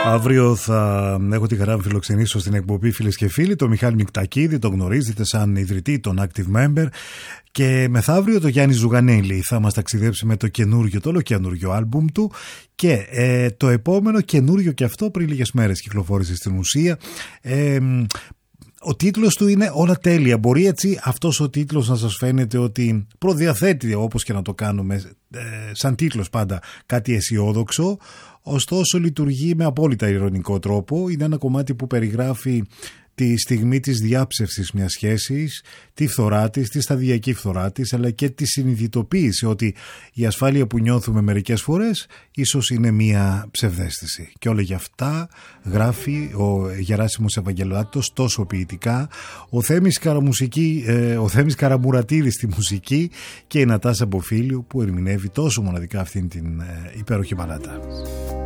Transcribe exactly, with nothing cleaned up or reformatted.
Αύριο θα έχω τη χαρά να φιλοξενήσω στην εκπομπή, φίλες και φίλοι, τον Μιχάλη Μικτακίδη, τον γνωρίζετε σαν ιδρυτή, τον Active Member. Και μεθαύριο το Γιάννη Ζουγανέλη θα μας ταξιδέψει με το καινούριο, το όλο καινούριο άλμπουμ του. Και ε, το επόμενο καινούριο και αυτό πριν λίγες μέρες κυκλοφόρησε στην ουσία. Ε, Ο τίτλος του είναι όλα τέλεια. Μπορεί έτσι αυτός ο τίτλος να σας φαίνεται ότι προδιαθέτει, όπως και να το κάνουμε, ε, σαν τίτλος πάντα κάτι αισιόδοξο. Ωστόσο λειτουργεί με απόλυτα ειρωνικό τρόπο. Είναι ένα κομμάτι που περιγράφει τη στιγμή της διάψευσης μιας σχέσης, τη φθορά της, τη σταδιακή φθορά της, αλλά και τη συνειδητοποίηση ότι η ασφάλεια που νιώθουμε μερικές φορές ίσως είναι μια ψευδαίσθηση. Και όλα για αυτά γράφει ο Γεράσιμος Ευαγγελάτος τόσο ποιητικά, ο Θέμης, Καραμουσική, ε, ο Θέμης Καραμουρατίδης στη μουσική και η Νατάσα Μποφίλιου που ερμηνεύει τόσο μοναδικά αυτήν την ε, υπέροχη μπαλάτα.